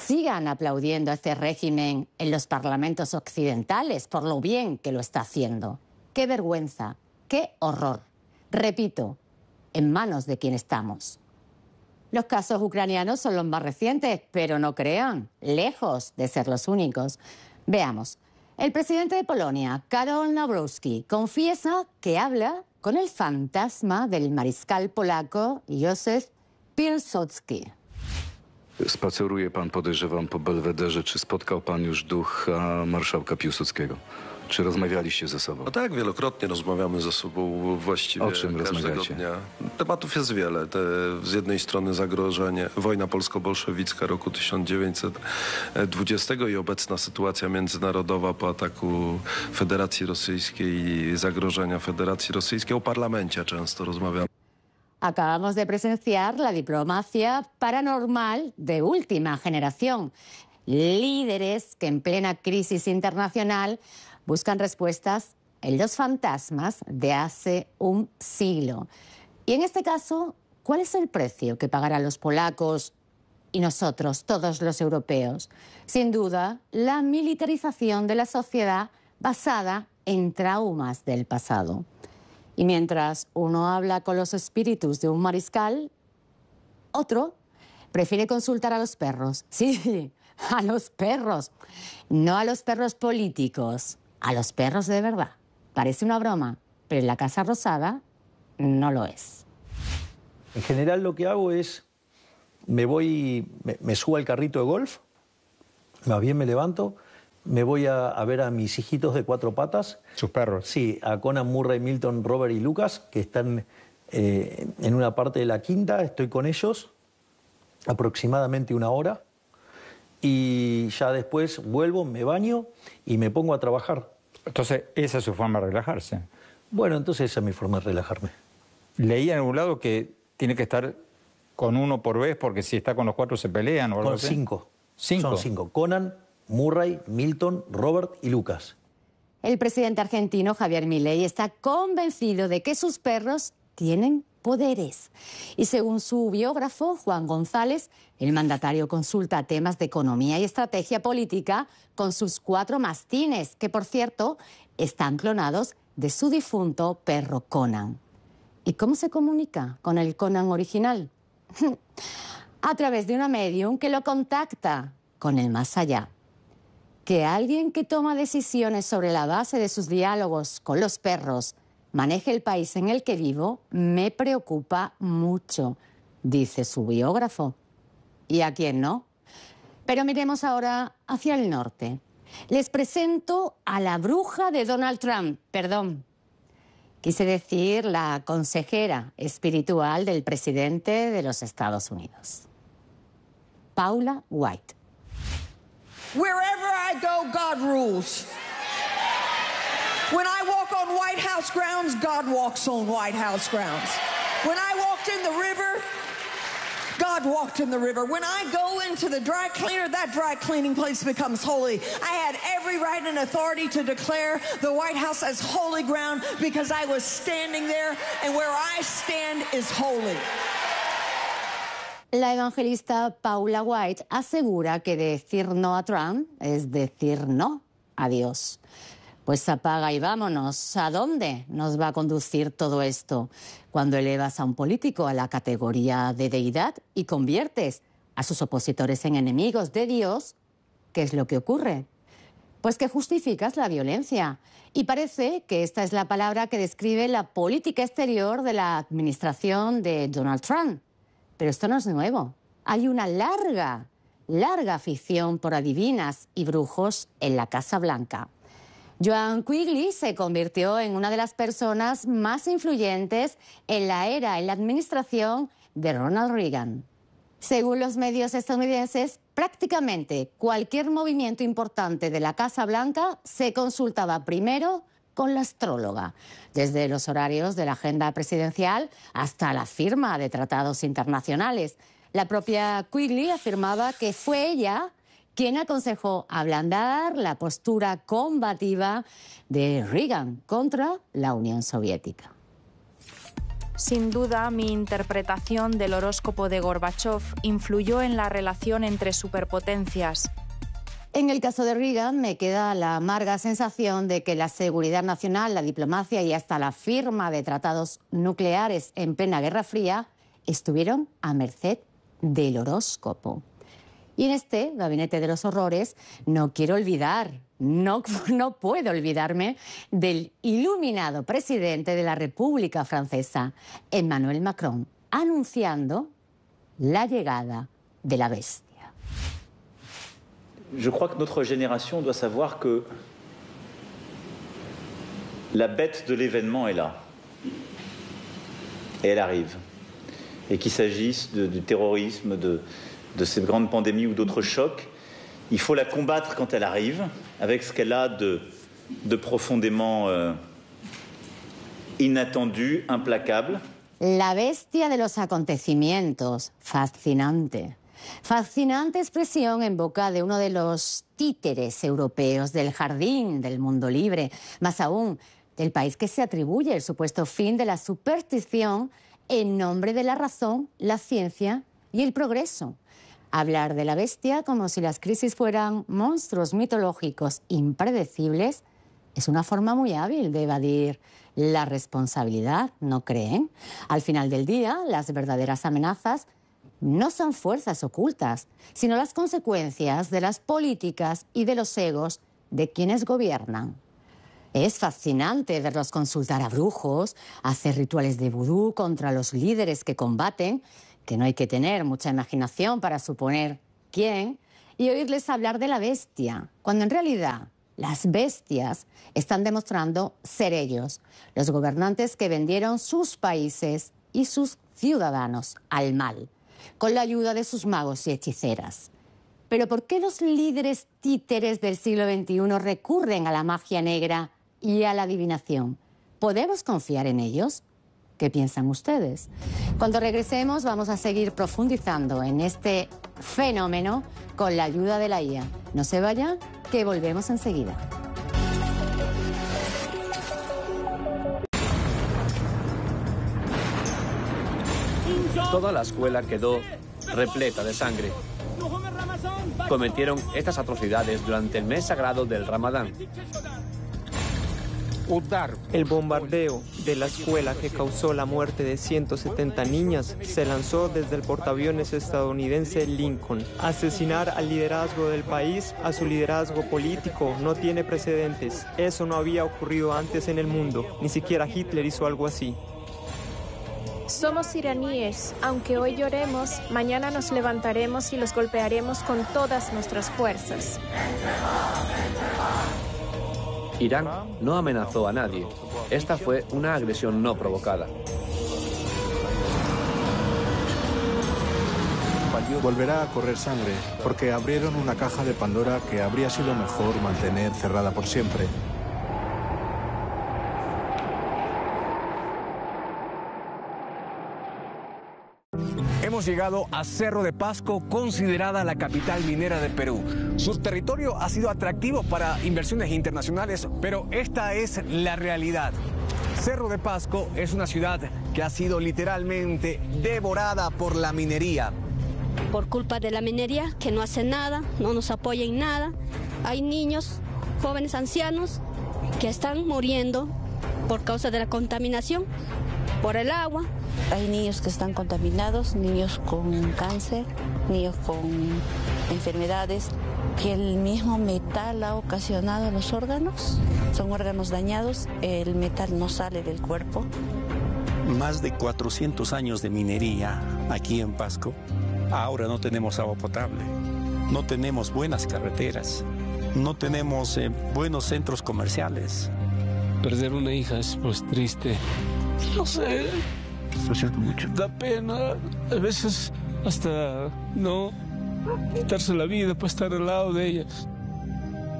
sigan aplaudiendo a este régimen en los parlamentos occidentales por lo bien que lo está haciendo. ¡Qué vergüenza! ¡Qué horror! Repito, en manos de quien estamos. Los casos ucranianos son los más recientes, pero no crean, lejos de ser los únicos. Veamos. El presidente de Polonia, Karol Nawrocki, confiesa que habla con el fantasma del mariscal polaco Józef Pilsudski. Spaceruje pan, podejrzewam, po Belwederze. Czy spotkał pan już ducha marszałka Piłsudskiego? Czy rozmawialiście ze sobą? No tak, wielokrotnie rozmawiamy ze sobą właściwie o czym każdego rozmawiacie? dnia. Tematów jest wiele. Z jednej strony zagrożenie, wojna polsko-bolszewicka roku 1920 i obecna sytuacja międzynarodowa po ataku Federacji Rosyjskiej i zagrożenia Federacji Rosyjskiej. O parlamencie często rozmawiamy. Acabamos de presenciar la diplomacia paranormal de última generación. Líderes que en plena crisis internacional buscan respuestas en los fantasmas de hace un siglo. Y en este caso, ¿cuál es el precio que pagarán los polacos y nosotros, todos los europeos? Sin duda, la militarización de la sociedad basada en traumas del pasado. Y mientras uno habla con los espíritus de un mariscal, otro prefiere consultar a los perros. Sí, a los perros. No a los perros políticos, a los perros de verdad. Parece una broma, pero en la Casa Rosada no lo es. En general lo que hago es, me subo al carrito de golf, más bien me levanto, me voy a ver a mis hijitos de 4 patas. ¿Sus perros? Sí, a Conan, Murray, Milton, Robert y Lucas, que están en una parte de la quinta. Estoy con ellos aproximadamente 1 hora. Y ya después vuelvo, me baño y me pongo a trabajar. Entonces, esa es su forma de relajarse. Bueno, entonces esa es mi forma de relajarme. Leí en algún lado que tiene que estar con 1 por vez, porque si está con los 4 se pelean o algo así. Con 5. 5. Son 5. Conan, Murray, Milton, Robert y Lucas. El presidente argentino Javier Milei está convencido de que sus perros tienen poderes. Y según su biógrafo, Juan González, el mandatario consulta temas de economía y estrategia política con sus 4 mastines, que por cierto están clonados de su difunto perro Conan. ¿Y cómo se comunica con el Conan original? A través de una medium que lo contacta con el más allá. Que alguien que toma decisiones sobre la base de sus diálogos con los perros maneje el país en el que vivo me preocupa mucho, dice su biógrafo. ¿Y a quién no? Pero miremos ahora hacia el norte. Les presento a la bruja de Donald Trump, perdón. Quise decir la consejera espiritual del presidente de los Estados Unidos. Paula White. Wherever I go, God rules. When I walk on White House grounds, God walks on White House grounds. When I walked in the river, God walked in the river. When I go into the dry cleaner, that dry cleaning place becomes holy. I had every right and authority to declare the White House as holy ground because I was standing there, and where I stand is holy. La evangelista Paula White asegura que decir no a Trump es decir no a Dios. Pues apaga y vámonos. ¿A dónde nos va a conducir todo esto? Cuando elevas a un político a la categoría de deidad y conviertes a sus opositores en enemigos de Dios, ¿qué es lo que ocurre? Pues que justificas la violencia. Y parece que esta es la palabra que describe la política exterior de la administración de Donald Trump. Pero esto no es nuevo. Hay una larga afición por adivinas y brujos en la Casa Blanca. Joanne Quigley se convirtió en una de las personas más influyentes en la administración de Ronald Reagan. Según los medios estadounidenses, prácticamente cualquier movimiento importante de la Casa Blanca se consultaba primero con la astróloga, desde los horarios de la agenda presidencial hasta la firma de tratados internacionales. La propia Quigley afirmaba que fue ella quien aconsejó ablandar la postura combativa de Reagan contra la Unión Soviética. Sin duda, mi interpretación del horóscopo de Gorbachov influyó en la relación entre superpotencias. En el caso de Reagan me queda la amarga sensación de que la seguridad nacional, la diplomacia y hasta la firma de tratados nucleares en plena Guerra Fría estuvieron a merced del horóscopo. Y en este gabinete de los horrores no quiero olvidar, no puedo olvidarme del iluminado presidente de la República Francesa, Emmanuel Macron, anunciando la llegada de la bestia. Je crois que notre génération doit savoir que la bête de l'événement est là. Et elle arrive. Et qu'il s'agisse du terrorisme, de cette grande pandémie ou d'autres chocs, il faut la combattre quand elle arrive, avec ce qu'elle a de profondément inattendu, implacable. La bestia de los acontecimientos, fascinante. Fascinante expresión en boca de uno de los títeres europeos del jardín del mundo libre, más aún del país que se atribuye el supuesto fin de la superstición en nombre de la razón, la ciencia y el progreso. Hablar de la bestia como si las crisis fueran monstruos mitológicos impredecibles es una forma muy hábil de evadir la responsabilidad, ¿no creen? Al final del día, las verdaderas amenazas no son fuerzas ocultas, sino las consecuencias de las políticas y de los egos de quienes gobiernan. Es fascinante verlos consultar a brujos, hacer rituales de vudú contra los líderes que combaten, que no hay que tener mucha imaginación para suponer quién, y oírles hablar de la bestia, cuando en realidad las bestias están demostrando ser ellos, los gobernantes que vendieron sus países y sus ciudadanos al mal, con la ayuda de sus magos y hechiceras. Pero ¿por qué los líderes títeres del siglo XXI recurren a la magia negra y a la adivinación? ¿Podemos confiar en ellos? ¿Qué piensan ustedes? Cuando regresemos vamos a seguir profundizando en este fenómeno con la ayuda de la IA. No se vayan, que volvemos enseguida. Toda la escuela quedó repleta de sangre. Cometieron estas atrocidades durante el mes sagrado del Ramadán. El bombardeo de la escuela que causó la muerte de 170 niñas se lanzó desde el portaaviones estadounidense Lincoln. Asesinar al liderazgo del país, a su liderazgo político, no tiene precedentes. Eso no había ocurrido antes en el mundo. Ni siquiera Hitler hizo algo así. Somos iraníes. Aunque hoy lloremos, mañana nos levantaremos y los golpearemos con todas nuestras fuerzas. Irán no amenazó a nadie. Esta fue una agresión no provocada. Volverá a correr sangre, porque abrieron una caja de Pandora que habría sido mejor mantener cerrada por siempre. Hemos llegado a Cerro de Pasco, considerada la capital minera de Perú. Su territorio ha sido atractivo para inversiones internacionales, pero esta es la realidad. Cerro de Pasco es una ciudad que ha sido literalmente devorada por la minería. Por culpa de la minería, que no hace nada, no nos apoya en nada. Hay niños, jóvenes, ancianos, que están muriendo por causa de la contaminación, por el agua. Hay niños que están contaminados, niños con cáncer, niños con enfermedades que el mismo metal ha ocasionado a los órganos. Son órganos dañados, el metal no sale del cuerpo. Más de 400 años de minería aquí en Pasco. Ahora no tenemos agua potable, no tenemos buenas carreteras, no tenemos buenos centros comerciales. Perder una hija es pues triste. No sé. Lo siento mucho. Da pena, a veces hasta no quitarse la vida para estar al lado de ellas.